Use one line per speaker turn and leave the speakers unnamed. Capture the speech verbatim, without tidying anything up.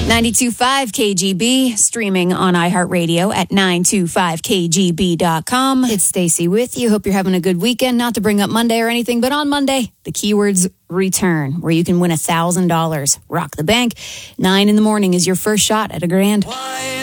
ninety-two point five K G B, streaming on iHeartRadio at nine two five K G B dot com. It's Stacey with you. Hope you're having a good weekend. Not to bring up Monday or anything, but on Monday, the keyword's return, where you can win one thousand dollars. Rock the bank. Nine in the morning is your first shot at a grand.